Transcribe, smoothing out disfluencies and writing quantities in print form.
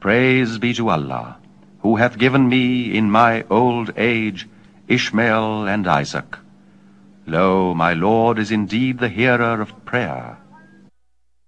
Praise be to Allah, who hath given me in my old age Ishmael and Isaac. Lo, my Lord is indeed the hearer of prayer,